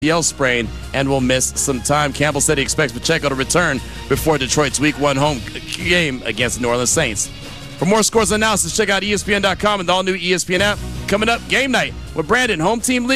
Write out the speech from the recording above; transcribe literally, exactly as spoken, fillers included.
A C L sprain and will miss some time. Campbell said he expects Pacheco to return before Detroit's Week one home game against the New Orleans Saints. For more scores and analysis, check out E S P N dot com and the all-new E S P N app. Coming up, game night with Brandon, home team league.